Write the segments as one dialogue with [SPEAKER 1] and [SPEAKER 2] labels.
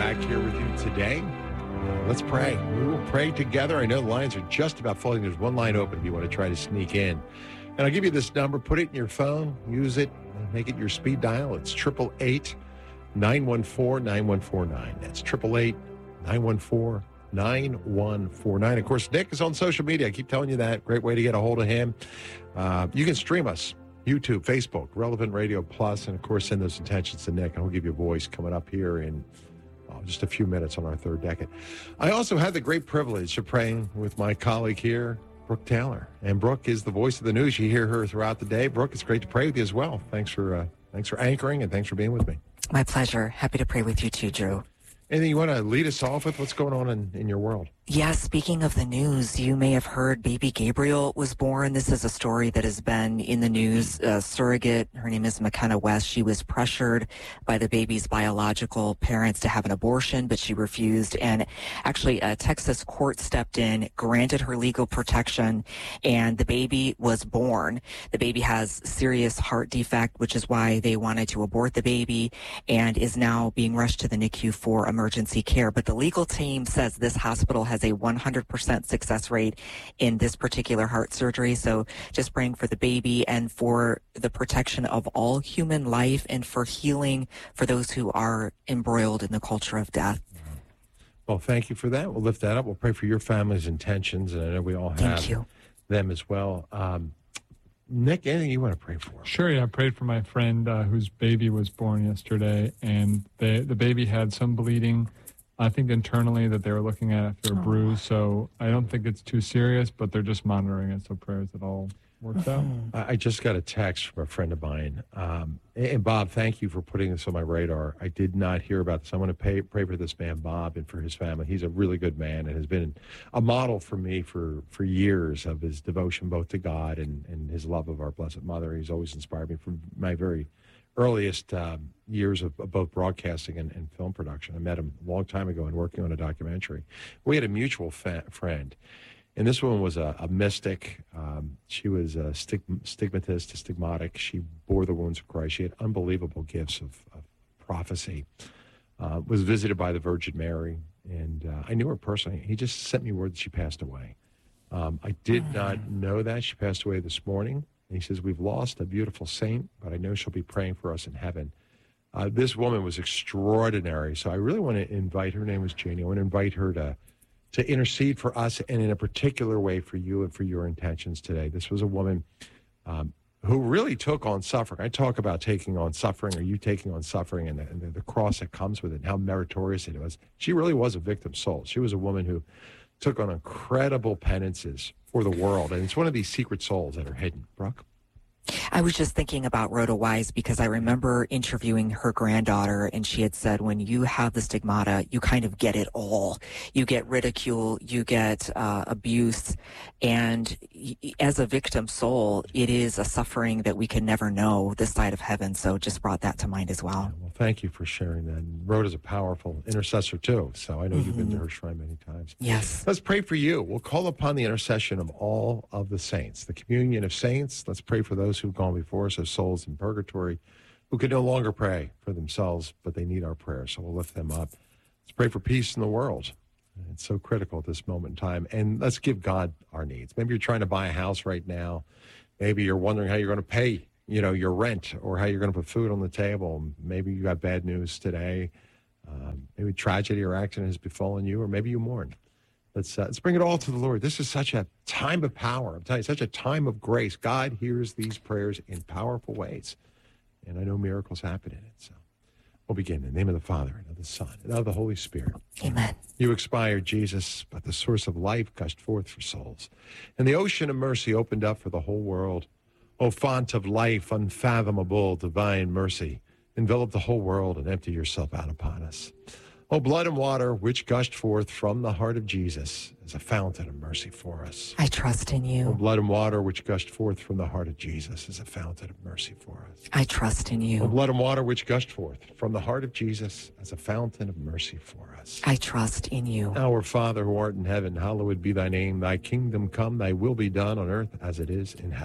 [SPEAKER 1] back here with you today. Let's pray. We will pray together. I know the lines are just about falling. There's one line open if you want to try to sneak in. And I'll give you this number. Put it in your phone. Use it. Make it your speed dial. It's 888-914-9149. That's 888-914-9149. Of course, Nick is on social media. I keep telling you that. Great way to get a hold of him. You can stream us. YouTube, Facebook, Relevant Radio Plus, and of course send those intentions to Nick, and he'll give you a voice coming up here in just a few minutes on our third decade. I also had the great privilege of praying with my colleague here, Brooke Taylor. And Brooke is the voice of the news. You hear her throughout the day. Brooke, it's great to pray with you as well. Thanks for anchoring, and thanks for being with me.
[SPEAKER 2] My pleasure. Happy to pray with you too, Drew.
[SPEAKER 1] Anything you want to lead us off with? What's going on in your world?
[SPEAKER 2] Yes, speaking of the news, you may have heard baby Gabriel was born. This is a story that has been in the news. Surrogate, her name is McKenna West. She was pressured by the baby's biological parents to have an abortion, but she refused. And actually, a Texas court stepped in, granted her legal protection, and the baby was born. The baby has serious heart defect, which is why they wanted to abort the baby, and is now being rushed to the NICU for emergency care. But the legal team says this hospital has a 100% success rate in this particular heart surgery. So just praying for the baby and for the protection of all human life and for healing for those who are embroiled in the culture of death.
[SPEAKER 1] Well, thank you for that. We'll lift that up. We'll pray for your family's intentions, and I know we all have them as well. Nick, anything you want to pray for?
[SPEAKER 3] Sure, yeah. I prayed for my friend whose baby was born yesterday, and the baby had some bleeding, I think internally, that they were looking at after a bruise. So I don't think it's too serious, but they're just monitoring it. So prayers it all works out.
[SPEAKER 1] I just got a text from a friend of mine. And Bob, thank you for putting this on my radar. I did not hear about this. I want to pray for this man, Bob, and for his family. He's a really good man and has been a model for me for years of his devotion both to God and his love of our Blessed Mother. He's always inspired me from my very earliest years of both broadcasting and film production. I met him a long time ago and working on a documentary. We had a mutual friend. And this woman was a mystic. She was a stigmatist, a stigmatic. She bore the wounds of Christ. She had unbelievable gifts of prophecy. Was visited by the Virgin Mary, and I knew her personally. He just sent me word that she passed away. I did not know that. She passed away this morning. And he says, we've lost a beautiful saint, but I know she'll be praying for us in heaven. This woman was extraordinary. So I really want to invite, her name was Janie, I want to invite her to intercede for us and in a particular way for you and for your intentions today. This was a woman who really took on suffering. I talk about taking on suffering, or you taking on suffering, and the cross that comes with it and how meritorious it was. She really was a victim soul. She was a woman who took on incredible penances for the world, and it's one of these secret souls that are hidden. Brooke?
[SPEAKER 2] I was just thinking about Rhoda Wise because I remember interviewing her granddaughter, and she had said, when you have the stigmata, you kind of get it all. You get ridicule, you get abuse, and as a victim soul, it is a suffering that we can never know this side of heaven. So just brought that to mind as well.
[SPEAKER 1] Well, thank you for sharing that. And Rhoda's a powerful intercessor too, so I know you've been to her shrine many times.
[SPEAKER 2] Yes.
[SPEAKER 1] Let's pray for you. We'll call upon the intercession of all of the saints, the communion of saints. Let's pray for those who've gone before us, as souls in purgatory, who can no longer pray for themselves, but they need our prayer. So we'll lift them up. Let's pray for peace in the world. It's so critical at this moment in time. And let's give God our needs. Maybe you're trying to buy a house right now. Maybe you're wondering how you're going to pay, your rent, or how you're going to put food on the table. Maybe you got bad news today. Maybe tragedy or accident has befallen you, or maybe you mourn. Let's bring it all to the Lord. This is such a time of power. I'm telling you, such a time of grace. God hears these prayers in powerful ways. And I know miracles happen in it. So we'll begin in the name of the Father, and of the Son, and of the Holy Spirit.
[SPEAKER 2] Amen.
[SPEAKER 1] You expired, Jesus, but the source of life gushed forth for souls. And the ocean of mercy opened up for the whole world. O font of life, unfathomable, divine mercy, envelop the whole world and empty yourself out upon us. O blood and water, which gushed forth from the heart of Jesus as a fountain of mercy for us.
[SPEAKER 2] I trust in you.
[SPEAKER 1] O blood and water, which gushed forth from the heart of Jesus as a fountain of mercy for us.
[SPEAKER 2] I trust in you.
[SPEAKER 1] O blood and water, which gushed forth from the heart of Jesus as a fountain of mercy for us.
[SPEAKER 2] I trust in you.
[SPEAKER 1] Our Father who art in heaven, hallowed be thy name. Thy kingdom come, thy will be done on earth as it is in heaven.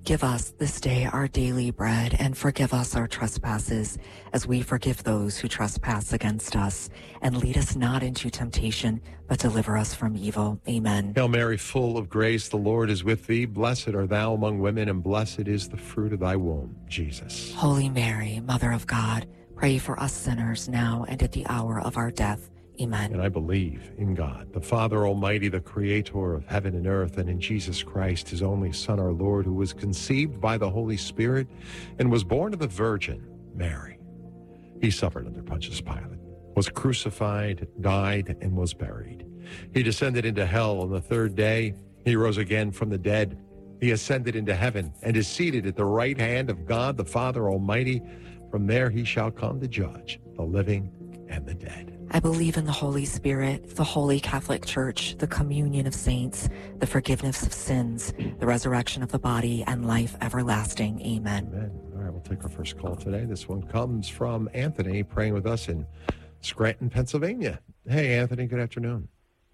[SPEAKER 2] Give us this day our daily bread, and forgive us our trespasses, as we forgive those who trespass against us. And lead us not into temptation, but deliver us from evil. Amen.
[SPEAKER 1] Hail Mary, full of grace, the Lord is with thee. Blessed art thou among women, and blessed is the fruit of thy womb, Jesus.
[SPEAKER 2] Holy Mary, Mother of God, pray for us sinners now and at the hour of our death. Amen.
[SPEAKER 1] And I believe in God, the Father Almighty, the creator of heaven and earth, and in Jesus Christ, his only Son, our Lord, who was conceived by the Holy Spirit and was born of the Virgin Mary. He suffered under Pontius Pilate, was crucified, died, and was buried. He descended into hell on the third day. He rose again from the dead. He ascended into heaven and is seated at the right hand of God, the Father Almighty. From there he shall come to judge the living and the dead.
[SPEAKER 2] I believe in the Holy Spirit, the Holy Catholic Church, the communion of saints, the forgiveness of sins, the resurrection of the body, and life everlasting. Amen.
[SPEAKER 1] Amen. All right, we'll take our first call today. This one comes from Anthony, praying with us in Scranton, Pennsylvania. Hey, Anthony, good afternoon.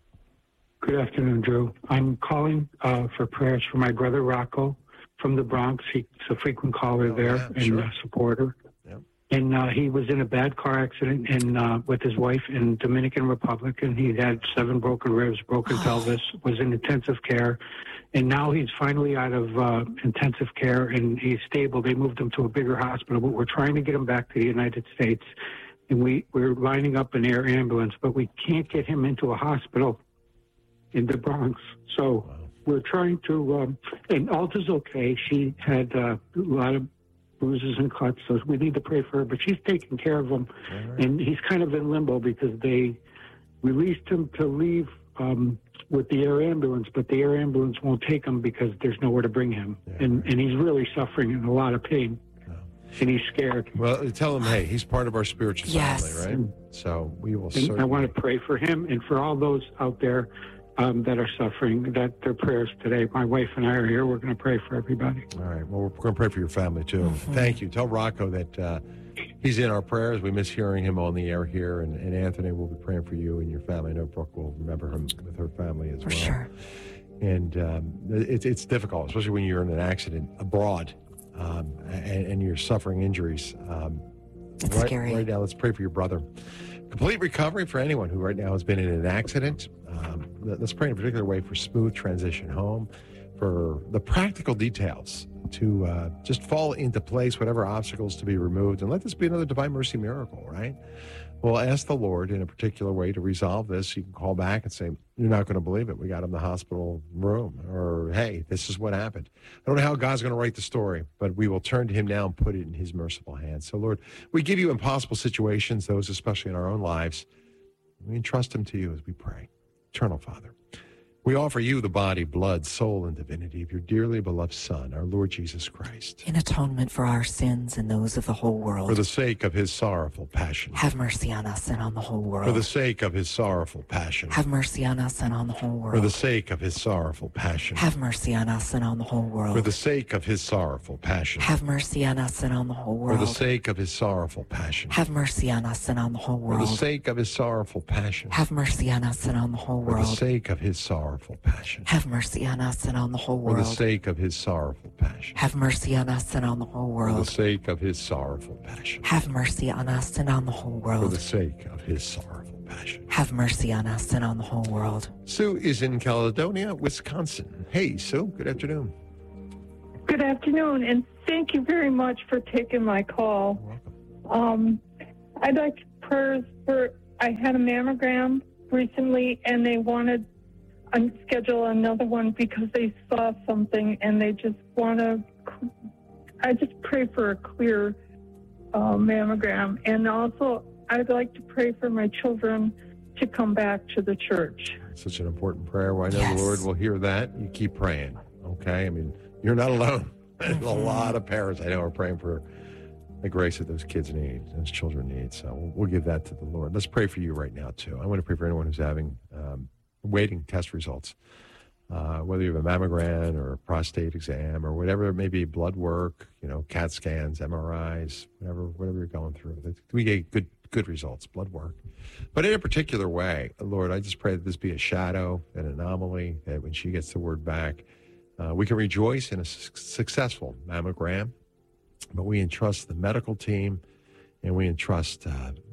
[SPEAKER 4] Good afternoon, Drew. I'm calling for prayers for my brother Rocco from the Bronx. He's a frequent caller there and a supporter. And he was in a bad car accident with his wife in Dominican Republic, and he had 7 broken ribs, broken pelvis, was in intensive care. And now he's finally out of intensive care, and he's stable. They moved him to a bigger hospital, but we're trying to get him back to the United States. And we're lining up an air ambulance, but we can't get him into a hospital in the Bronx. So we're trying to, and Alta's okay. She had a lot of bruises and cuts, so we need to pray for her, but she's taking care of him. Right. And he's kind of in limbo because they released him to leave with the air ambulance, but the air ambulance won't take him because there's nowhere to bring him. Yeah, and he's really suffering in a lot of pain. And he's scared.
[SPEAKER 1] Well, tell him, hey, he's part of our spiritual family, right? So we will certainly...
[SPEAKER 4] I want to pray for him and for all those out there that are suffering, that their prayers today. My wife and I are here. We're going to pray for everybody.
[SPEAKER 1] All right. Well, we're going to pray for your family, too. Mm-hmm. Thank you. Tell Rocco that he's in our prayers. We miss hearing him on the air here. And Anthony, will be praying for you and your family. I know Brooke will remember him with her family as well.
[SPEAKER 2] For sure.
[SPEAKER 1] And it's difficult, especially when you're in an accident abroad and you're suffering injuries.
[SPEAKER 2] It's scary.
[SPEAKER 1] Right now, let's pray for your brother. Complete recovery for anyone who right now has been in an accident. Let's pray in a particular way for smooth transition home, for the practical details to just fall into place, whatever obstacles to be removed, and let this be another Divine Mercy miracle, right? We'll ask the Lord in a particular way to resolve this. You can call back and say, you're not going to believe it. We got him in the hospital room. Or, hey, this is what happened. I don't know how God's going to write the story, but we will turn to him now and put it in his merciful hands. So, Lord, we give you impossible situations, those especially in our own lives. We entrust them to you as we pray. Eternal Father, we offer you the body, blood, soul, and divinity of your dearly beloved Son, our Lord Jesus Christ.
[SPEAKER 2] In atonement for our sins and those of the whole world.
[SPEAKER 1] For the sake of his sorrowful passion.
[SPEAKER 2] Have mercy on us and on the whole world.
[SPEAKER 1] For the sake of his sorrowful passion.
[SPEAKER 2] Have mercy on us and on the whole world.
[SPEAKER 1] For the sake of his sorrowful passion.
[SPEAKER 2] Have mercy on us and on the whole world.
[SPEAKER 1] For the sake of his sorrowful passion.
[SPEAKER 2] Have mercy on us and on the whole world.
[SPEAKER 1] For the sake of his sorrowful passion.
[SPEAKER 2] Have mercy on us and on the whole world.
[SPEAKER 1] For the sake of his sorrowful passion.
[SPEAKER 2] Have mercy on us and on the whole world.
[SPEAKER 1] For the sake of his sorrowful passion.
[SPEAKER 2] Have mercy on us and on the whole world.
[SPEAKER 1] For the sake of his sorrowful passion.
[SPEAKER 2] Have mercy on us and on the whole world.
[SPEAKER 1] For the sake of his sorrowful passion.
[SPEAKER 2] Have mercy on us and on the whole world.
[SPEAKER 1] For the sake of his sorrowful passion.
[SPEAKER 2] Have mercy on us and on the whole world.
[SPEAKER 1] Sue is in Caledonia, Wisconsin. Hey, Sue, good afternoon.
[SPEAKER 5] Good afternoon, and thank you very much for taking my call.
[SPEAKER 1] You're welcome.
[SPEAKER 5] I'd like prayers for, I had a mammogram recently, and they wanted schedule another one because they saw something and they just want to, I just pray for a clear mammogram. And also, I'd like to pray for my children to come back to the church.
[SPEAKER 1] Such an important prayer. Well, I know the Lord will hear that. You keep praying, okay? I mean, you're not alone. There's a lot of parents I know are praying for the grace that those kids need, those children need. So we'll give that to the Lord. Let's pray for you right now, too. I want to pray for anyone who's having waiting test results, whether you have a mammogram or a prostate exam or whatever it may be, blood work, CAT scans, MRIs, whatever you're going through. We get good results, blood work. But in a particular way, Lord, I just pray that this be a shadow, an anomaly, that when she gets the word back, We can rejoice in a successful mammogram, but we entrust the medical team, and we entrust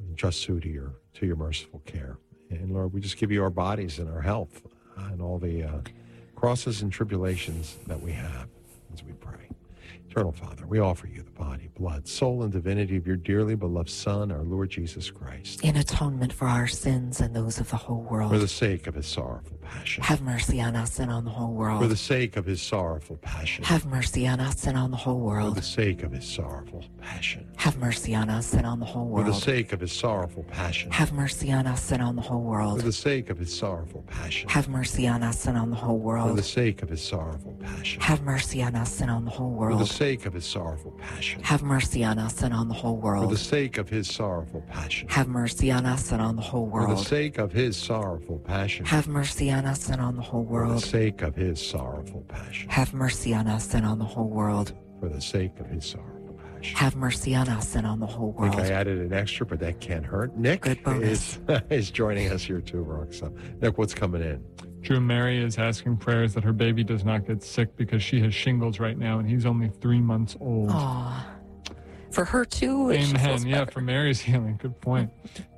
[SPEAKER 1] Sue to your merciful care. And Lord, we just give you our bodies and our health and all the crosses and tribulations that we have as we pray. Eternal Father, we offer you the body, blood, soul, and divinity of your dearly beloved Son, our Lord Jesus Christ.
[SPEAKER 2] In atonement for our sins and those of the whole world.
[SPEAKER 1] For the sake of his sorrowful passion.
[SPEAKER 2] Have mercy on us and on the whole world.
[SPEAKER 1] For the sake of his sorrowful passion.
[SPEAKER 2] Have mercy on us and on the whole world.
[SPEAKER 1] For the sake of his sorrowful passion.
[SPEAKER 2] Have mercy on us and on the whole world.
[SPEAKER 1] For the sake of his sorrowful passion.
[SPEAKER 2] Have mercy on us and on the whole world.
[SPEAKER 1] For the sake of his sorrowful passion.
[SPEAKER 2] Have mercy on us and on the whole world.
[SPEAKER 1] For the sake of his sorrowful passion.
[SPEAKER 2] Have mercy on us and on the whole world.
[SPEAKER 1] For the sake of his sorrowful passion.
[SPEAKER 2] Have mercy on us and on the whole world.
[SPEAKER 1] For the sake of his sorrowful passion.
[SPEAKER 2] Have mercy on us and on the whole world.
[SPEAKER 1] For the sake of his sorrowful passion.
[SPEAKER 2] Have mercy on us and on the whole
[SPEAKER 1] For the
[SPEAKER 2] world.
[SPEAKER 1] sake of his sorrowful passion.
[SPEAKER 2] Have mercy on us and on the whole world.
[SPEAKER 1] For the sake of his sorrowful passion.
[SPEAKER 2] Have mercy on us and on the whole
[SPEAKER 1] I think
[SPEAKER 2] world.
[SPEAKER 1] I added an extra, but that can't hurt. Nick
[SPEAKER 2] Good bonus.
[SPEAKER 1] is joining us here too, Brooke. So, Nick, what's coming in?
[SPEAKER 3] Drew Mary is asking prayers that her baby does not get sick because she has shingles right now, and he's only 3 months old.
[SPEAKER 2] Aw. For her too. She
[SPEAKER 3] Amen.
[SPEAKER 2] feels
[SPEAKER 3] Yeah,
[SPEAKER 2] better.
[SPEAKER 3] for Mary's healing. Good point.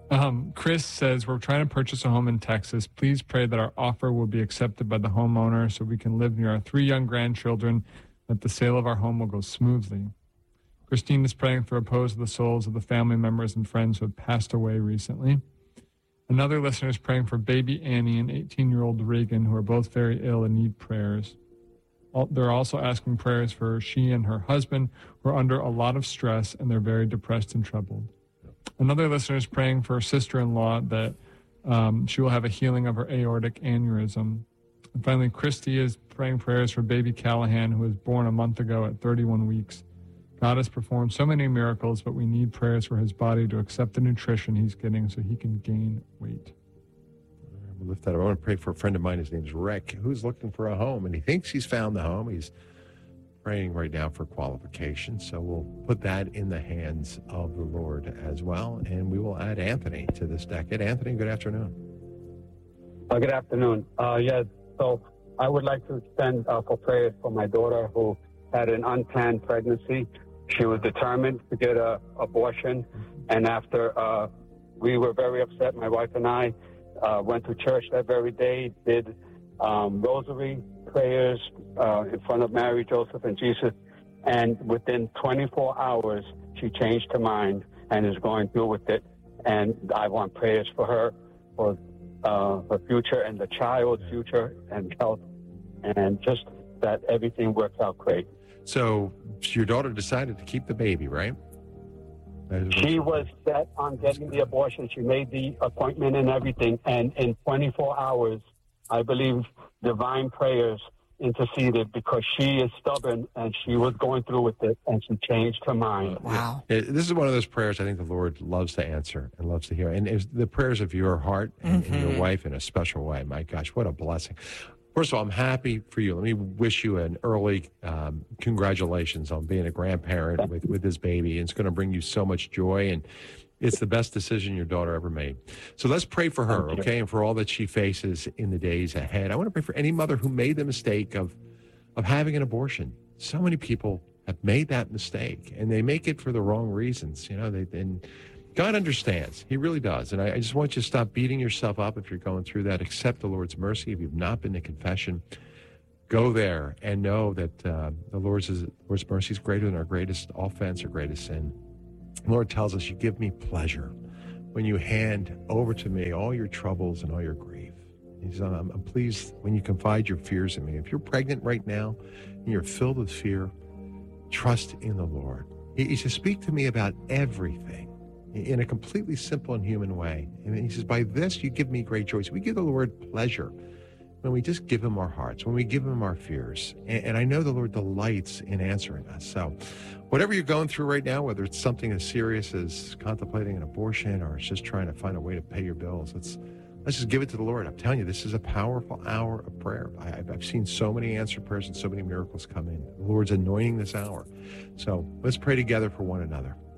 [SPEAKER 3] Chris says, we're trying to purchase a home in Texas. Please pray that our offer will be accepted by the homeowner so we can live near our 3 young grandchildren, that the sale of our home will go smoothly. Christine is praying for repose of the souls of the family members and friends who have passed away recently. Another listener is praying for baby Annie and 18-year-old Reagan, who are both very ill and need prayers. They're also asking prayers for she and her husband, who are under a lot of stress and they're very depressed and troubled. Another listener is praying for her sister-in-law that she will have a healing of her aortic aneurysm. And finally, Christy is praying prayers for baby Callahan, who was born a month ago at 31 weeks. God has performed so many miracles, but we need prayers for his body to accept the nutrition he's getting so he can gain weight.
[SPEAKER 1] We'll lift that up. I want to pray for a friend of mine. His name's Rick, who's looking for a home, and he thinks he's found the home. He's praying right now for qualifications. So we'll put that in the hands of the Lord as well. And we will add Anthony to this decade. Anthony, good afternoon.
[SPEAKER 6] Good afternoon. So I would like to extend for prayers for my daughter who had an unplanned pregnancy. She was determined to get an abortion. And after we were very upset, my wife and I went to church that very day, did rosary prayers in front of Mary, Joseph, and Jesus. And within 24 hours, she changed her mind and is going through with it. And I want prayers for her, for her future and the child's future and health, and just that everything works out great.
[SPEAKER 1] So your daughter decided to keep the baby, right?
[SPEAKER 6] She was set on getting the abortion. She made the appointment and everything. And in 24 hours, I believe divine prayers interceded because she is stubborn and she was going through with it and she changed her mind.
[SPEAKER 2] Wow.
[SPEAKER 1] This is one of those prayers I think the Lord loves to answer and loves to hear. And it's the prayers of your heart and your wife in a special way. My gosh, what a blessing. First of all, I'm happy for you. Let me wish you an early congratulations on being a grandparent with this baby. It's going to bring you so much joy, and it's the best decision your daughter ever made. So let's pray for her, okay, and for all that she faces in the days ahead. I want to pray for any mother who made the mistake of having an abortion. So many people have made that mistake, and they make it for the wrong reasons. You know, and God understands. He really does. And I just want you to stop beating yourself up if you're going through that. Accept the Lord's mercy. If you've not been to confession, go there and know that the Lord's mercy is greater than our greatest offense or greatest sin. The Lord tells us, you give me pleasure when you hand over to me all your troubles and all your grief. He says, I'm pleased when you confide your fears in me. If you're pregnant right now and you're filled with fear, trust in the Lord. He says, speak to me about everything in a completely simple and human way. And he says, by this you give me great joy. So we give the Lord pleasure when we just give him our hearts, when we give him our fears. And I know the Lord delights in answering us. So whatever you're going through right now, whether it's something as serious as contemplating an abortion or it's just trying to find a way to pay your bills, let's just give it to the Lord. I'm telling you, this is a powerful hour of prayer. I've seen so many answered prayers and so many miracles come in. The Lord's anointing this hour. So let's pray together for one another.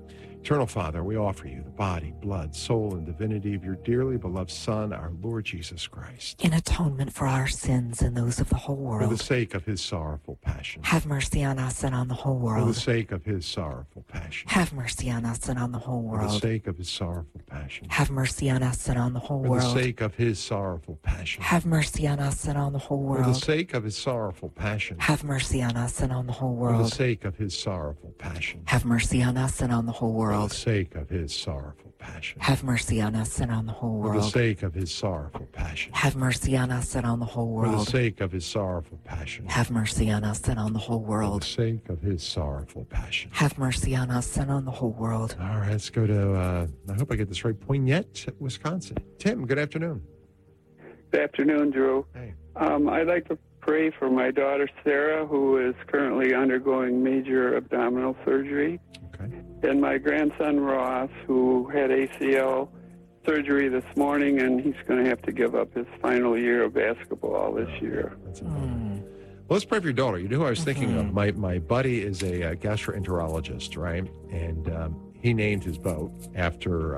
[SPEAKER 1] Eternal Father, we offer you the body, blood, soul, and divinity of your dearly beloved Son, our Lord Jesus Christ.
[SPEAKER 2] In atonement for our sins and those of the whole world.
[SPEAKER 1] For the sake of his sorrowful passion.
[SPEAKER 2] Have mercy on us and on the whole world.
[SPEAKER 1] For the sake of his sorrowful passion.
[SPEAKER 2] Have mercy on us and on the whole world.
[SPEAKER 1] For the sake of his sorrowful passion.
[SPEAKER 2] Have mercy on us and on the whole
[SPEAKER 1] For
[SPEAKER 2] world.
[SPEAKER 1] the sake of his sorrowful passion.
[SPEAKER 2] Have mercy on us and on the whole world.
[SPEAKER 1] For the sake of his sorrowful passion.
[SPEAKER 2] Have mercy on us and on the whole world.
[SPEAKER 1] For the sake of his sorrowful passion.
[SPEAKER 2] Have mercy on us and on the whole world.
[SPEAKER 1] For the sake of his sorrowful passion.
[SPEAKER 2] Have mercy on us and on the whole
[SPEAKER 1] For the
[SPEAKER 2] world.
[SPEAKER 1] sake of his sorrowful passion.
[SPEAKER 2] Have mercy on us and on the whole
[SPEAKER 1] For the
[SPEAKER 2] world.
[SPEAKER 1] sake of his sorrowful passion.
[SPEAKER 2] Have mercy on us and on the whole
[SPEAKER 1] For the
[SPEAKER 2] world.
[SPEAKER 1] sake of his sorrowful passion.
[SPEAKER 2] Have mercy on us and on the whole world.
[SPEAKER 1] All right, let's go to, I hope I get this right, Poignette, Wisconsin. Tim, good afternoon.
[SPEAKER 7] Good afternoon, Drew.
[SPEAKER 1] Hey.
[SPEAKER 7] I'd like to pray for my daughter, Sarah, who is currently undergoing major abdominal surgery,
[SPEAKER 1] Okay.
[SPEAKER 7] and my grandson, Ross, who had ACL surgery this morning, and he's going to have to give up his final year of basketball this year.
[SPEAKER 1] That's a bummer. Well, let's pray for your daughter. You know who I was thinking of? My buddy is a gastroenterologist, right? And he named his boat after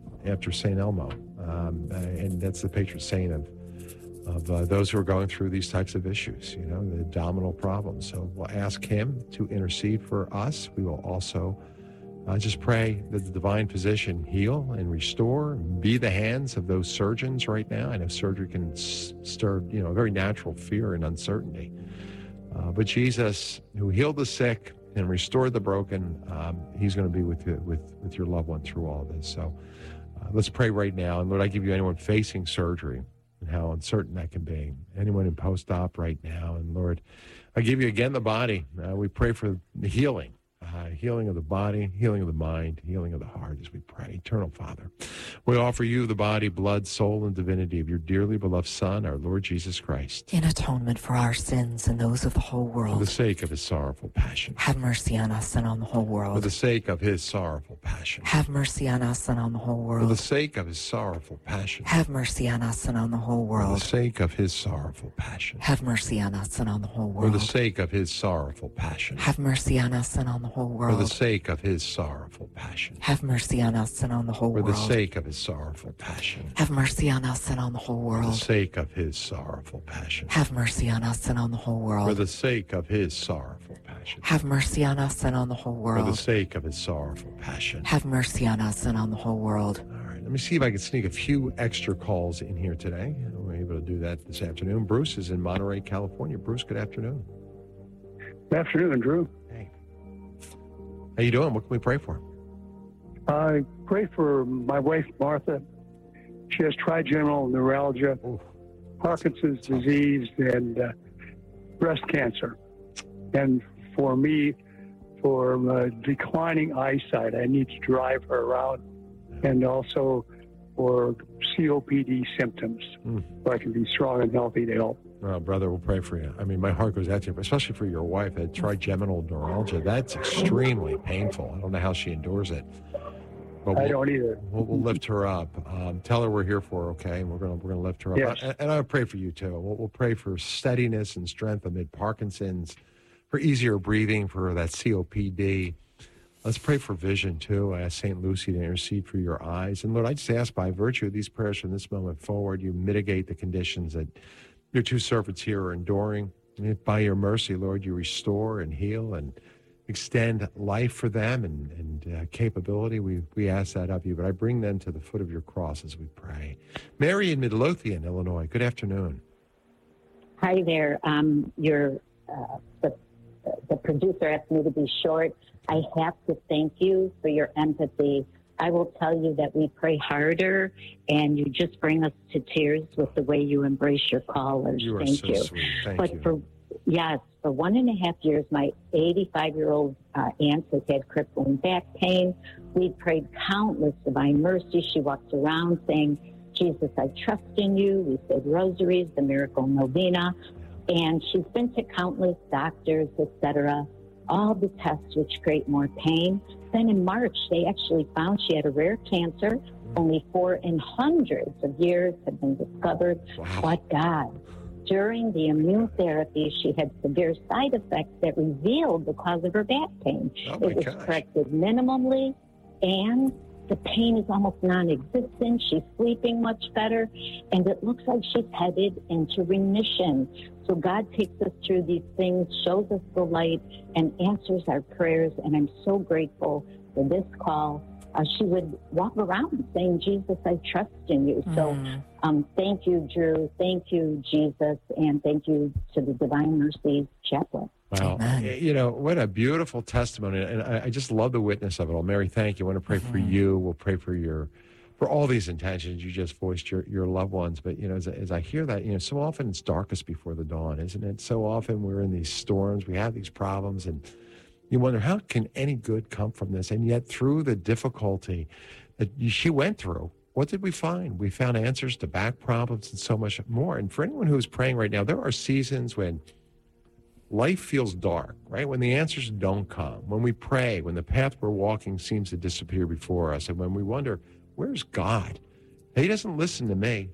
[SPEAKER 1] St. Elmo. And that's the patron saint of those who are going through these types of issues, you know, the abdominal problems. So we'll ask him to intercede for us. We will also just pray that the divine physician heal and restore, and be the hands of those surgeons right now. I know surgery can stir, you know, a very natural fear and uncertainty. But Jesus, who healed the sick and restored the broken, he's going to be with your loved one through all this. So let's pray right now. And Lord, I give you anyone facing surgery and how uncertain that can be. Anyone in post-op right now. And Lord, I give you again the body. We pray for the healing. Healing of the body, healing of the mind, healing of the heart as we pray. Eternal Father, we offer you the body, blood, soul, and divinity of your dearly beloved Son, our Lord Jesus Christ.
[SPEAKER 2] In atonement for our sins and those of the whole
[SPEAKER 1] For the
[SPEAKER 2] world.
[SPEAKER 1] sake of his sorrowful passion.
[SPEAKER 2] Have mercy on us and on the whole
[SPEAKER 1] For
[SPEAKER 2] world.
[SPEAKER 1] the sake of his sorrowful passion.
[SPEAKER 2] Have mercy on us and on the whole
[SPEAKER 1] For the
[SPEAKER 2] world.
[SPEAKER 1] sake of his sorrowful passion.
[SPEAKER 2] Have mercy on us and on the whole
[SPEAKER 1] For the
[SPEAKER 2] world.
[SPEAKER 1] sake of his sorrowful passion.
[SPEAKER 2] Have mercy on us and on the whole
[SPEAKER 1] For the
[SPEAKER 2] world.
[SPEAKER 1] sake of his sorrowful passion.
[SPEAKER 2] Have mercy on us and on the whole
[SPEAKER 1] For the
[SPEAKER 2] world.
[SPEAKER 1] sake of his sorrowful passion.
[SPEAKER 2] Have mercy on us and on the whole
[SPEAKER 1] For the
[SPEAKER 2] world.
[SPEAKER 1] sake of his sorrowful passion.
[SPEAKER 2] Have mercy on us and on the whole
[SPEAKER 1] For the
[SPEAKER 2] world.
[SPEAKER 1] sake of his sorrowful passion.
[SPEAKER 2] Have mercy on us and on the whole
[SPEAKER 1] For
[SPEAKER 2] world.
[SPEAKER 1] the sake of his sorrowful passion.
[SPEAKER 2] Have mercy on us and on the whole
[SPEAKER 1] For the
[SPEAKER 2] world.
[SPEAKER 1] sake of his sorrowful passion.
[SPEAKER 2] Have mercy on us and on the whole world.
[SPEAKER 1] All right, let me see if I can sneak a few extra calls in here today. We're able to do that this afternoon. Bruce is in Monterey, California. Bruce, good afternoon.
[SPEAKER 8] Good afternoon, Drew.
[SPEAKER 1] Hey. How you doing? What can we pray for?
[SPEAKER 8] I pray for my wife, Martha. She has trigeminal neuralgia,
[SPEAKER 1] Oof.
[SPEAKER 8] Parkinson's disease, and breast cancer. And for me, for declining eyesight, I need to drive her around, and also for COPD symptoms, so I can be strong and healthy to help.
[SPEAKER 1] Oh, brother, we'll pray for you. I mean, my heart goes out to you, especially for your wife, that trigeminal neuralgia. That's extremely painful. I don't know how she endures it. But
[SPEAKER 8] I don't either.
[SPEAKER 1] We'll lift her up. Tell her we're here for her, okay? And we're gonna lift her up.
[SPEAKER 8] Yes.
[SPEAKER 1] And I pray for you too. We'll pray for steadiness and strength amid Parkinson's, for easier breathing, for that COPD. Let's pray for vision too. I ask St. Lucy to intercede for your eyes. And Lord, I just ask by virtue of these prayers from this moment forward, you mitigate the conditions that your two servants here are enduring. And by your mercy, Lord, you restore and heal and extend life for them and capability. We ask that of you, but I bring them to the foot of your cross as we pray. Mary in Midlothian, Illinois. Good afternoon.
[SPEAKER 9] Hi there. The producer asked me to be short. I have to thank you for your empathy. I will tell you that we pray harder, and you just bring us to tears with the way you embrace your callers.
[SPEAKER 1] You are
[SPEAKER 9] Thank
[SPEAKER 1] so
[SPEAKER 9] you.
[SPEAKER 1] sweet. Thank
[SPEAKER 9] But
[SPEAKER 1] you.
[SPEAKER 9] for 1.5 years, my 85-year-old aunt has had crippling back pain. We prayed countless Divine Mercy. She walks around saying, Jesus, I trust in you. We said rosaries, the miracle novena. And she's been to countless doctors, etc., all the tests which create more pain. Then in March, they actually found she had a rare cancer. Only 4 in hundreds of years have been discovered.
[SPEAKER 1] Wow.
[SPEAKER 9] But God, during the immune therapy, she had severe side effects that revealed the cause of her back pain.
[SPEAKER 1] Oh, my
[SPEAKER 9] It was
[SPEAKER 1] gosh.
[SPEAKER 9] corrected minimally, and the pain is almost non-existent. She's sleeping much better, and it looks like she's headed into remission. So God takes us through these things, shows us the light, and answers our prayers, and I'm so grateful for this call. She would walk around saying, Jesus, I trust in you. So thank you, Drew. Thank you, Jesus, and thank you to the Divine Mercies Chaplet.
[SPEAKER 1] Wow. You know, what a beautiful testimony. And I just love the witness of it all. Mary, thank you. I want to pray for you. We'll pray for all these intentions. You just voiced your loved ones. But, you know, as I hear that, you know, so often it's darkest before the dawn, isn't it? So often we're in these storms. We have these problems. And you wonder, how can any good come from this? And yet through the difficulty that she went through, what did we find? We found answers to back problems and so much more. And for anyone who's praying right now, there are seasons when life feels dark, right? When the answers don't come, when we pray, when the path we're walking seems to disappear before us, and when we wonder, where's God? He doesn't listen to me.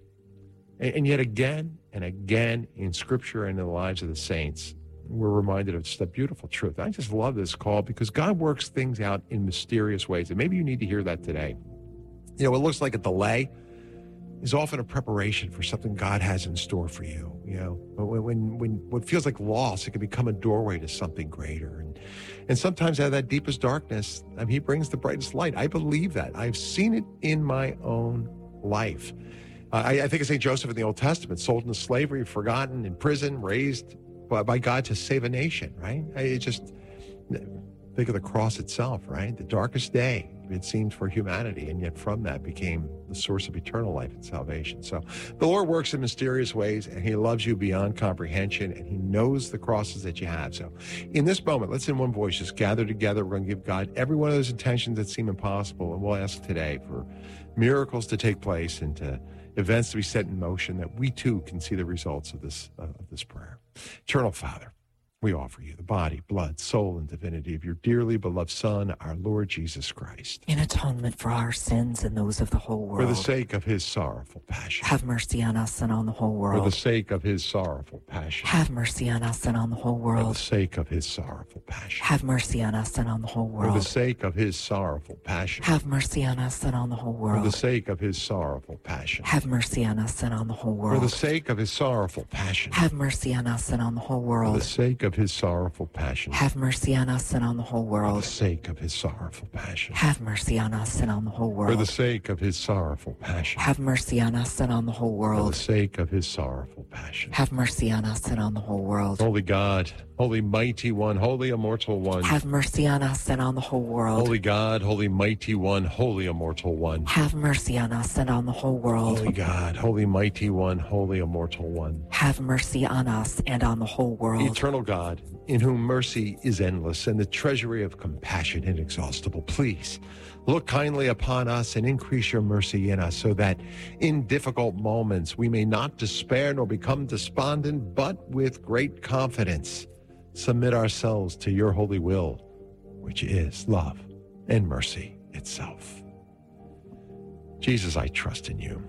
[SPEAKER 1] And yet again and again in Scripture and in the lives of the saints, we're reminded of just a beautiful truth. I just love this call because God works things out in mysterious ways. And maybe you need to hear that today. You know, what looks like a delay is often a preparation for something God has in store for you. You know, when what feels like loss, it can become a doorway to something greater. And sometimes out of that deepest darkness, He brings the brightest light. I believe that. I've seen it in my own life. I think of St. Joseph in the Old Testament, sold into slavery, forgotten, in prison, raised by God to save a nation, right? I just think of the cross itself, right? The darkest day, it seemed, for humanity, and yet from that became the source of eternal life and salvation. So the Lord works in mysterious ways, and He loves you beyond comprehension, and He knows the crosses that you have. So in this moment, let's in one voice just gather together. We're going to give God every one of those intentions that seem impossible, and we'll ask today for miracles to take place and to events to be set in motion, that we too can see the results of this prayer. Eternal Father, we offer you the body, blood, soul, and divinity of your dearly beloved Son, our Lord Jesus Christ.
[SPEAKER 2] In atonement for our sins and those of the whole world.
[SPEAKER 1] For the sake of His sorrowful passion.
[SPEAKER 2] Have mercy on us and on the whole world.
[SPEAKER 1] For the sake of His sorrowful passion.
[SPEAKER 2] Have mercy on us and on the whole world.
[SPEAKER 1] For the sake of His sorrowful passion.
[SPEAKER 2] Have mercy on us and on the whole world.
[SPEAKER 1] For the sake of His sorrowful passion.
[SPEAKER 2] Have mercy on us and on the whole world.
[SPEAKER 1] For the sake of His sorrowful passion.
[SPEAKER 2] Have mercy on us and on the whole world.
[SPEAKER 1] For the sake of His sorrowful passion.
[SPEAKER 2] Have mercy on us and on the whole world.
[SPEAKER 1] For the sake of His sorrowful passion.
[SPEAKER 2] Have mercy on us and on the whole world.
[SPEAKER 1] For the sake of His sorrowful passion.
[SPEAKER 2] Have mercy on us and on the whole world.
[SPEAKER 1] For the sake of His sorrowful passion.
[SPEAKER 2] Have mercy on us and on the whole world.
[SPEAKER 1] For the sake of His sorrowful passion.
[SPEAKER 2] Have mercy on us and on the whole world.
[SPEAKER 1] Holy God, Holy Mighty One, Holy Immortal One.
[SPEAKER 2] Have mercy on us and on the whole world.
[SPEAKER 1] Holy God, Holy Mighty One, Holy Immortal One.
[SPEAKER 2] Have mercy on us and on the whole world.
[SPEAKER 1] Holy God, Holy Mighty One, Holy Immortal One.
[SPEAKER 2] Have mercy on us and on the whole world.
[SPEAKER 1] Eternal God, in whom mercy is endless and the treasury of compassion inexhaustible, please look kindly upon us and increase your mercy in us, so that in difficult moments we may not despair nor become despondent, but with great confidence submit ourselves to your holy will, which is love and mercy itself. Jesus, I trust in you.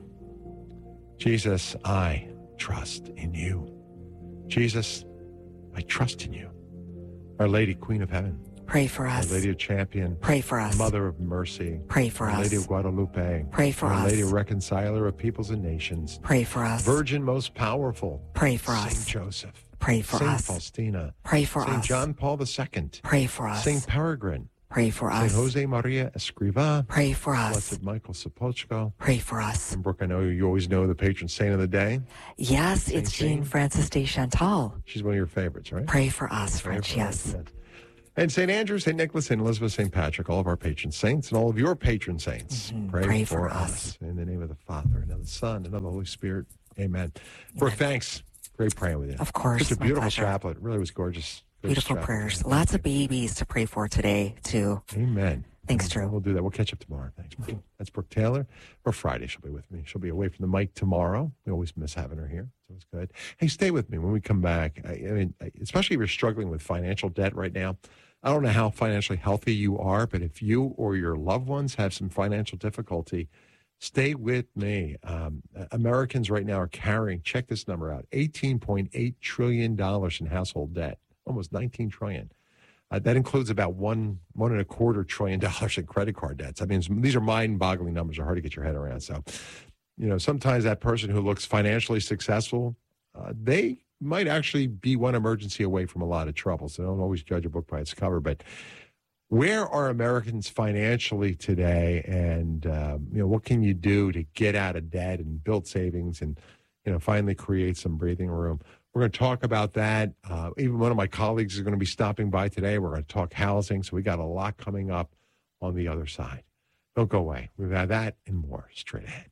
[SPEAKER 1] Jesus, I trust in you. Jesus, I trust in you. Our Lady, Queen of Heaven.
[SPEAKER 2] Pray for us.
[SPEAKER 1] Our Lady of Champion.
[SPEAKER 2] Pray for us.
[SPEAKER 1] Mother of Mercy.
[SPEAKER 2] Pray for us.
[SPEAKER 1] Our Lady of Guadalupe.
[SPEAKER 2] Pray for us.
[SPEAKER 1] Our Lady Reconciler of Peoples and Nations.
[SPEAKER 2] Pray for us.
[SPEAKER 1] Virgin most powerful.
[SPEAKER 2] Pray for us.
[SPEAKER 1] Saint Joseph.
[SPEAKER 2] Pray for
[SPEAKER 1] Saint
[SPEAKER 2] us.
[SPEAKER 1] Faustina.
[SPEAKER 2] Pray for us.
[SPEAKER 1] Saint John Paul II.
[SPEAKER 2] Pray for us.
[SPEAKER 1] Saint Peregrine.
[SPEAKER 2] Pray for us.
[SPEAKER 1] Saint Jose Maria Escriva.
[SPEAKER 2] Pray for us.
[SPEAKER 1] Blessed Michael Sapochko.
[SPEAKER 2] Pray for us.
[SPEAKER 1] And Brooke, I know you always know the patron saint of the day.
[SPEAKER 2] Yes,
[SPEAKER 1] Saint
[SPEAKER 2] it's Jean Francis de Chantal.
[SPEAKER 1] She's one of your favorites, right?
[SPEAKER 2] Pray for us, French, yes.
[SPEAKER 1] And St. Andrew, St. Nicholas, St. Elizabeth, St. Patrick, all of our patron saints, and all of your patron saints. Pray for us. In the name of the Father, and of the Son, and of the Holy Spirit. Amen. Brooke, thanks. Great praying with you.
[SPEAKER 2] Of course.
[SPEAKER 1] Such a beautiful chaplet. It really was gorgeous.
[SPEAKER 2] Beautiful prayers. Lots of babies to pray for today, too.
[SPEAKER 1] Amen.
[SPEAKER 2] Thanks, Drew.
[SPEAKER 1] We'll do that. We'll catch up tomorrow. Thanks. That's Brooke Taylor. Or Friday, she'll be with me. She'll be away from the mic tomorrow. We always miss having her here, so it's good. Hey, stay with me when we come back. I mean, especially if you're struggling with financial debt right now. I don't know how financially healthy you are, but if you or your loved ones have some financial difficulty, stay with me. Americans right now are carrying, check this number out, $18.8 trillion in household debt, almost $19 trillion. That includes about $1.25 trillion in credit card debts. I mean, these are mind-boggling numbers. They're hard to get your head around. So, sometimes that person who looks financially successful, they might actually be one emergency away from a lot of trouble. So don't always judge a book by its cover. But where are Americans financially today? And, what can you do to get out of debt and build savings and, finally create some breathing room? We're going to talk about that. Even one of my colleagues is going to be stopping by today. We're going to talk housing. So we got a lot coming up on the other side. Don't go away. We've got that and more straight ahead.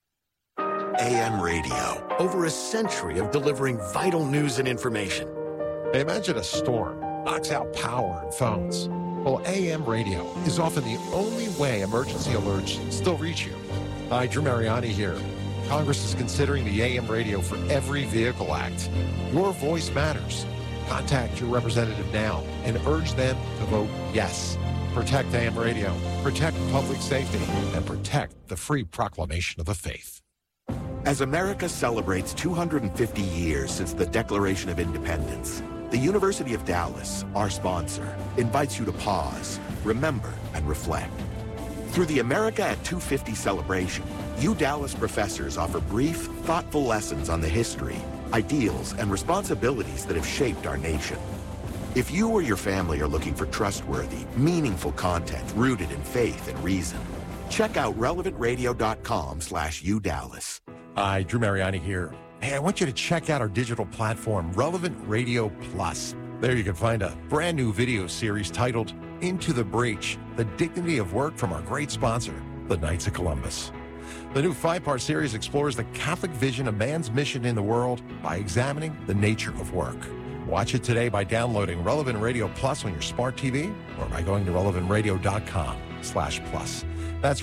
[SPEAKER 10] AM radio, over a century of delivering vital news and information.
[SPEAKER 1] Hey, imagine a storm knocks out power and phones. Well, AM radio is often the only way emergency alerts still reach you. Hi, Drew Mariani here. Congress is considering the AM Radio for Every Vehicle Act. Your voice matters. Contact your representative now and urge them to vote yes. Protect AM radio, protect public safety, and protect the free proclamation of the faith.
[SPEAKER 10] As America celebrates 250 years since the Declaration of Independence, the University of Dallas, our sponsor, invites you to pause, remember, and reflect. Through the America at 250 celebration, Dallas professors offer brief, thoughtful lessons on the history, ideals, and responsibilities that have shaped our nation. If you or your family are looking for trustworthy, meaningful content rooted in faith and reason, check out relevantradio.com/UDallas.
[SPEAKER 1] Hi, Drew Mariani here. Hey, I want you to check out our digital platform, Relevant Radio Plus. There you can find a brand new video series titled Into the Breach, The Dignity of Work from our great sponsor, the Knights of Columbus. The new 5-part series explores the Catholic vision of man's mission in the world by examining the nature of work. Watch it today by downloading Relevant Radio Plus on your smart TV or by going to relevantradio.com/plus. That's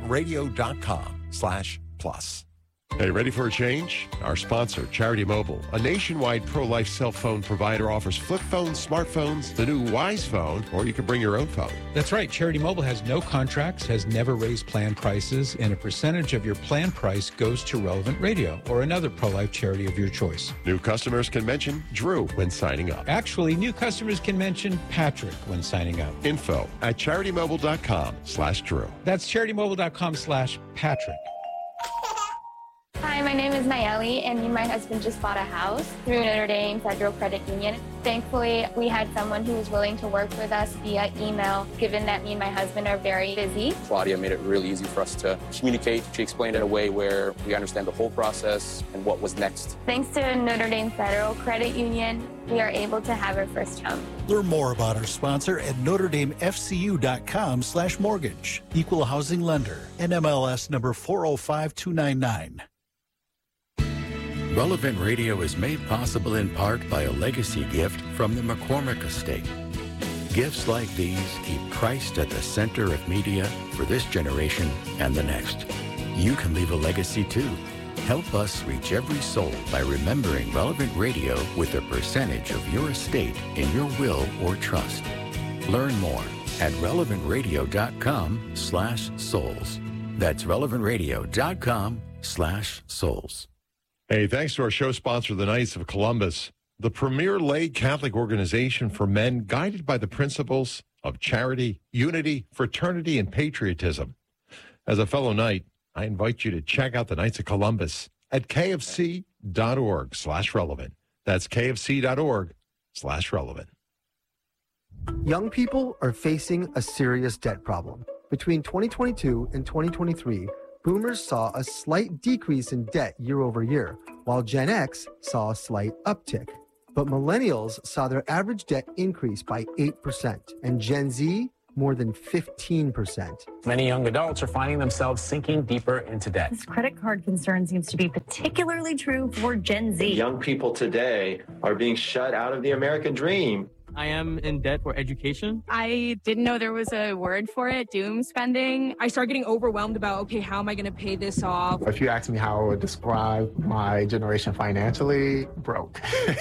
[SPEAKER 1] relevantradio.com/plus. Hey, ready for a change? Our sponsor, Charity Mobile, a nationwide pro-life cell phone provider, offers flip phones, smartphones, the new Wise phone, or you can bring your own phone.
[SPEAKER 11] That's right. Charity Mobile has no contracts, has never raised plan prices, and a percentage of your plan price goes to Relevant Radio or another pro-life charity of your choice.
[SPEAKER 1] New customers can mention Drew when signing up.
[SPEAKER 11] Actually, new customers can mention Patrick when signing up.
[SPEAKER 1] Info at CharityMobile.com/Drew.
[SPEAKER 11] That's CharityMobile.com/Patrick.
[SPEAKER 12] Hi, my name is Nayeli, and me and my husband just bought a house through Notre Dame Federal Credit Union. Thankfully, we had someone who was willing to work with us via email, given that me and my husband are very busy.
[SPEAKER 13] Claudia made it really easy for us to communicate. She explained it in a way where we understand the whole process and what was next.
[SPEAKER 12] Thanks to Notre Dame Federal Credit Union, we are able to have our first home.
[SPEAKER 14] Learn more about our sponsor at NotreDameFCU.com/mortgage. Equal housing lender. NMLS number 405299.
[SPEAKER 15] Relevant Radio is made possible in part by a legacy gift from the McCormick Estate. Gifts like these keep Christ at the center of media for this generation and the next. You can leave a legacy too. Help us reach every soul by remembering Relevant Radio with a percentage of your estate in your will or trust. Learn more at relevantradio.com/souls. That's relevantradio.com/souls.
[SPEAKER 1] Hey, thanks to our show sponsor, the Knights of Columbus, the premier lay Catholic organization for men guided by the principles of charity, unity, fraternity, and patriotism. As a fellow Knight, I invite you to check out the Knights of Columbus at kfc.org/relevant. That's kfc.org/relevant.
[SPEAKER 16] Young people are facing a serious debt problem. Between 2022 and 2023, Boomers saw a slight decrease in debt year over year, while Gen X saw a slight uptick. But Millennials saw their average debt increase by 8%, and Gen Z more than 15%.
[SPEAKER 17] Many young adults are finding themselves sinking deeper into debt.
[SPEAKER 18] This credit card concern seems to be particularly true for Gen Z.
[SPEAKER 19] Young people today are being shut out of the American dream.
[SPEAKER 20] I am in debt for education.
[SPEAKER 21] I didn't know there was a word for it, doom spending. I started getting overwhelmed about, okay, how am I going to pay this off?
[SPEAKER 22] If you ask me how I would describe my generation financially, broke.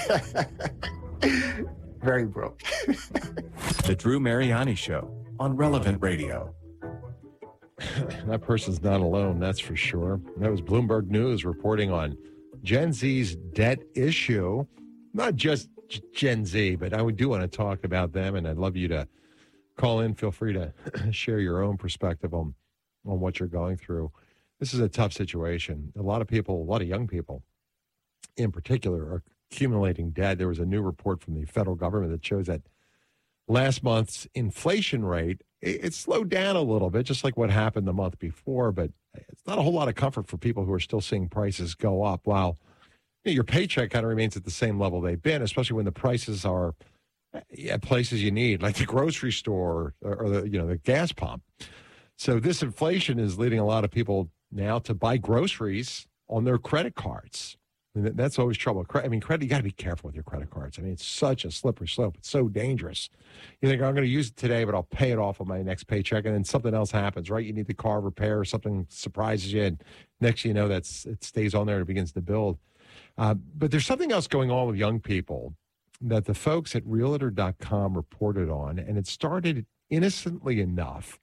[SPEAKER 22] Very broke.
[SPEAKER 23] The Drew Mariani Show on Relevant Radio.
[SPEAKER 1] That person's not alone, that's for sure. That was Bloomberg News reporting on Gen Z's debt issue. Not just Gen Z, but I do want to talk about them, and I'd love you to call in. Feel free to share your own perspective on what you're going through. This is a tough situation. A lot of people, a lot of young people in particular, are accumulating debt. There was a new report from the federal government that shows that last month's inflation rate, it slowed down a little bit, just like what happened the month before, but it's not a whole lot of comfort for people who are still seeing prices go up while your paycheck kind of remains at the same level they've been, especially when the prices are at places you need, like the grocery store or the gas pump. So this inflation is leading a lot of people now to buy groceries on their credit cards. And that's always trouble. I mean, credit, you got to be careful with your credit cards. I mean, it's such a slippery slope. It's so dangerous. You think, I'm going to use it today, but I'll pay it off on my next paycheck. And then something else happens, right? You need the car repair, something surprises you. And next thing you know, it stays on there and it begins to build. But there's something else going on with young people that the folks at Realtor.com reported on. And it started innocently enough.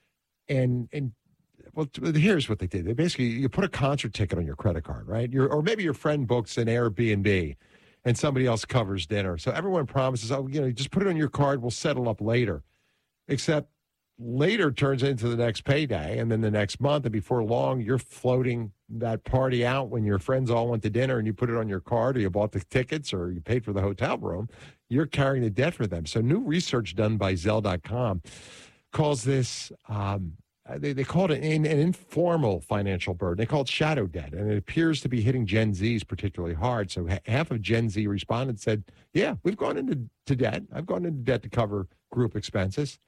[SPEAKER 1] And well, here's what they did. They basically, you put a concert ticket on your credit card, right? Or maybe your friend books an Airbnb and somebody else covers dinner. So everyone promises, just put it on your card. We'll settle up later. Except later turns into the next payday and then the next month. And before long, you're floating that party out when your friends all went to dinner and you put it on your card, or you bought the tickets, or you paid for the hotel room. You're carrying the debt for them. So new research done by Zelle.com calls this... They call it an informal financial burden. They call it shadow debt, and it appears to be hitting Gen Zs particularly hard. So half of Gen Z respondents said, yeah, we've gone into debt. I've gone into debt to cover group expenses.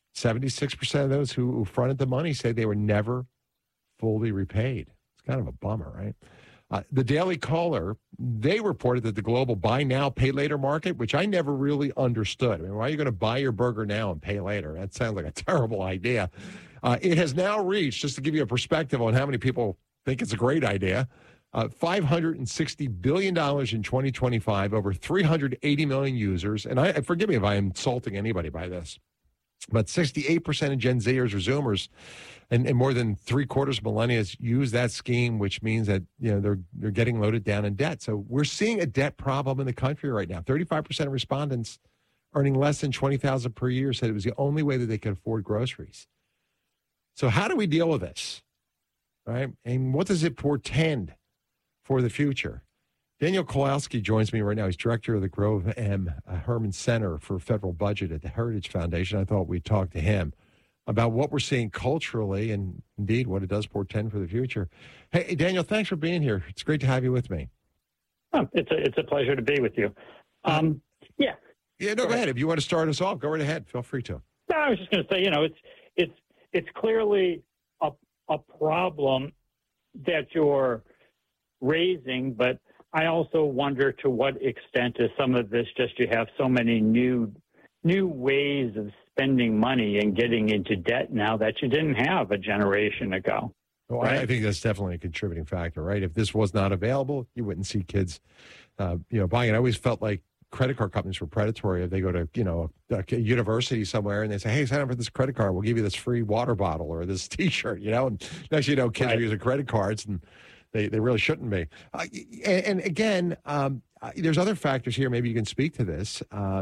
[SPEAKER 1] 76% of those who fronted the money say they were never fully repaid. It's kind of a bummer, right? The Daily Caller, they reported that the global buy now, pay later market, which I never really understood. I mean, why are you going to buy your burger now and pay later? That sounds like a terrible idea. It has now reached, just to give you a perspective on how many people think it's a great idea, $560 billion in 2025, over 380 million users. And forgive me if I'm insulting anybody by this, but 68% of Gen Zers or Zoomers and more than 3/4 of millennials use that scheme, which means that they're getting loaded down in debt. So we're seeing a debt problem in the country right now. 35% of respondents earning less than $20,000 per year said it was the only way that they could afford groceries. So how do we deal with this, right? And what does it portend for the future? Daniel Kowalski joins me right now. He's director of the Grove M. Herman Center for Federal Budget at the Heritage Foundation. I thought we'd talk to him about what we're seeing culturally and, indeed, what it does portend for the future. Hey, Daniel, thanks for being here. It's great to have you with me.
[SPEAKER 3] Oh, it's a pleasure to be with you. Yeah.
[SPEAKER 1] Yeah, no, go ahead. If you want to start us off, go right ahead. Feel free to.
[SPEAKER 3] No, I was just going to say, it's clearly a problem that you're raising, but I also wonder to what extent is some of this just you have so many new ways of spending money and getting into debt now that you didn't have a generation ago.
[SPEAKER 1] Well, right? I think that's definitely a contributing factor, right? If this was not available, you wouldn't see kids, buying it. I always felt like credit card companies were predatory. If they go to, a university somewhere and they say, hey, sign up for this credit card, we'll give you this free water bottle or this T-shirt, and next kids are using credit cards, and they really shouldn't be. And again, there's other factors here. Maybe you can speak to this.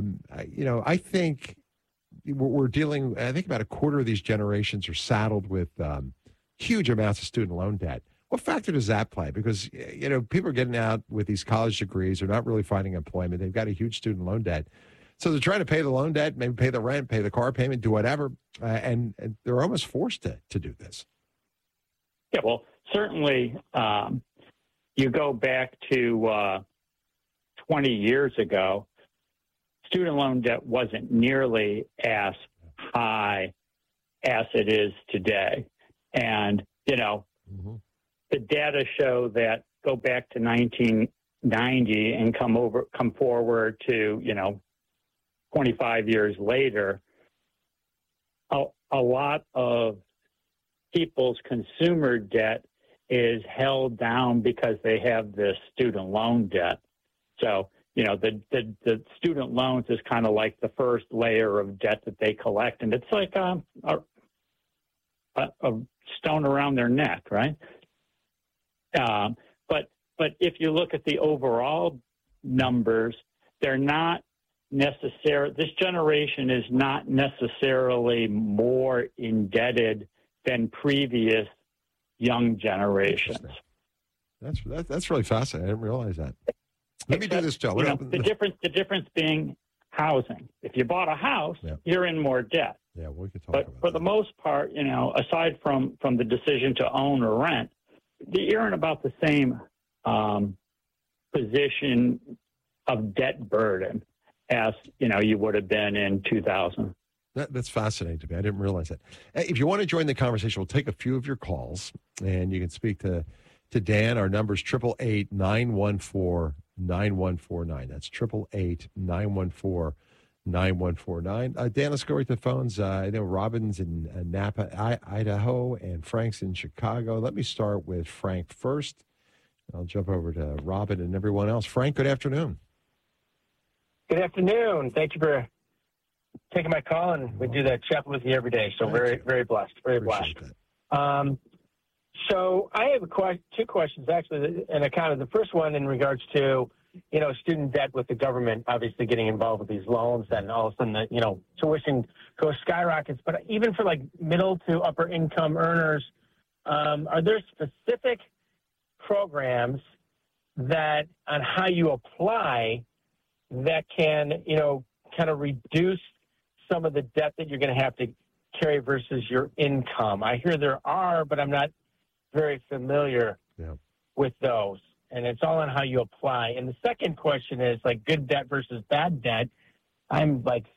[SPEAKER 1] I think we're dealing, I think about a quarter of these generations are saddled with huge amounts of student loan debt. What factor does that play? Because, people are getting out with these college degrees. They're not really finding employment. They've got a huge student loan debt. So they're trying to pay the loan debt, maybe pay the rent, pay the car payment, do whatever. And they're almost forced to do this.
[SPEAKER 3] Yeah, well, certainly you go back to 20 years ago, student loan debt wasn't nearly as high as it is today. And, the data show that go back to 1990 and come forward to, 25 years later, a lot of people's consumer debt is held down because they have this student loan debt. So, the student loans is kind of like the first layer of debt that they collect. And it's like a stone around their neck, right? But if you look at the overall numbers, they're not necessarily, this generation is not necessarily more indebted than previous young generations.
[SPEAKER 1] That's really fascinating. I didn't realize that. Let me do this, Joe.
[SPEAKER 3] The difference being housing. If you bought a house, you're in more debt.
[SPEAKER 1] Yeah, we could talk
[SPEAKER 3] but
[SPEAKER 1] about
[SPEAKER 3] for the most part, aside from the decision to own or rent, you're in about the same position of debt burden as you would have been in 2000.
[SPEAKER 1] That's fascinating to me. I didn't realize that. If you want to join the conversation, we'll take a few of your calls, and you can speak to Dan. Our number is 888-914-9149. That's 888-914-9149. Dan, let's go right to the phones. I know Robin's in Napa, Idaho, and Frank's in Chicago. Let me start with Frank first. I'll jump over to Robin and everyone else. Frank, good afternoon.
[SPEAKER 4] Good afternoon. Thank you for taking my call, and we do that chat with you every day. So very blessed. Very blessed. So I have two questions actually, and the first one in regards to student debt with the government obviously getting involved with these loans, and all of a sudden the tuition goes skyrockets. But even for like middle to upper income earners, are there specific programs that on how you apply that can kind of reduce some of the debt that you're going to have to carry versus your income? I hear there are, but I'm not very familiar with those. And it's all on how you apply. And the second question is like good debt versus bad debt. I'm like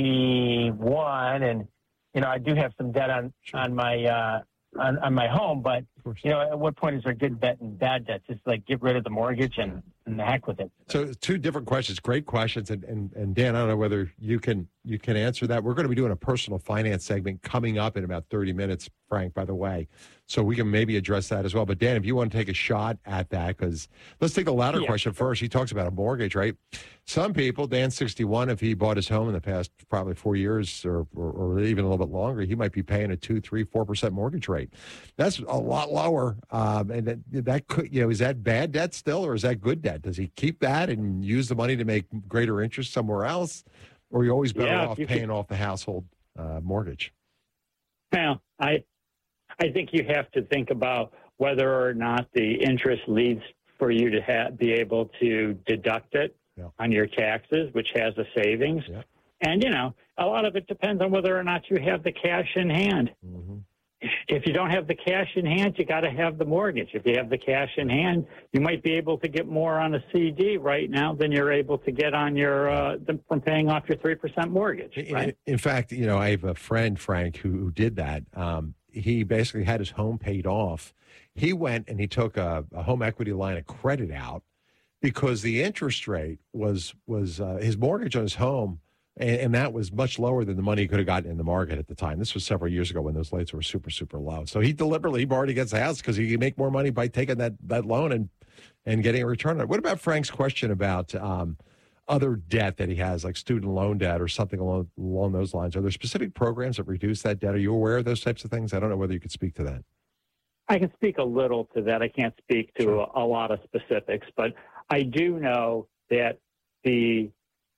[SPEAKER 4] 61, and I do have some debt on my on my home, but at what point is there good debt and bad debt? Just like get rid of the mortgage and the heck with it.
[SPEAKER 1] So two different questions, great questions, and Dan, I don't know whether you can answer that. We're going to be doing a personal finance segment coming up in about 30 minutes, Frank, by the way, so we can maybe address that as well. But Dan, if you want to take a shot at that, because let's take the latter question first. He talks about a mortgage, right? Some people, Dan's 61, if he bought his home in the past probably 4 years or even a little bit longer, he might be paying a 2%, 3%, 4% mortgage rate. That's a lot lower. And that could, is that bad debt still, or is that good debt? Does he keep that and use the money to make greater interest somewhere else? Or are you always better off paying off the household mortgage?
[SPEAKER 3] Well, I think you have to think about whether or not the interest leads for you to be able to deduct it on your taxes, which has a savings. Yeah. And, a lot of it depends on whether or not you have the cash in hand. Mm-hmm. If you don't have the cash in hand, you got to have the mortgage. If you have the cash in hand, you might be able to get more on a CD right now than you're able to get on your from paying off your 3% mortgage. Right?
[SPEAKER 1] In fact, I have a friend, Frank, who did that. He basically had his home paid off. He went and he took a home equity line of credit out because the interest rate was his mortgage on his home. And that was much lower than the money he could have gotten in the market at the time. This was several years ago when those rates were super, super low. So he deliberately borrowed against the house because he could make more money by taking that loan and getting a return on it. What about Frank's question about other debt that he has, like student loan debt or something along those lines? Are there specific programs that reduce that debt? Are you aware of those types of things? I don't know whether you could speak to that.
[SPEAKER 3] I can speak a little to that. I can't speak to a lot of specifics, but I do know that the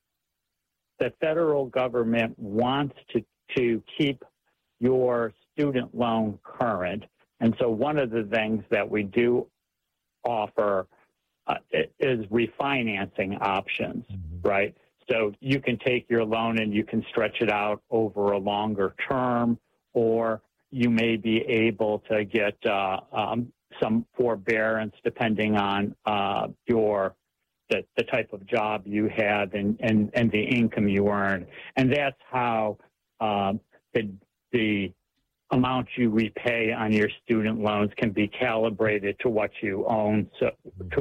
[SPEAKER 3] federal government wants to keep your student loan current. And so one of the things that we do offer is refinancing options, right? So you can take your loan and you can stretch it out over a longer term, or you may be able to get some forbearance depending on the type of job you have and the income you earn. And that's how the amount you repay on your student loans can be calibrated to what you own, so to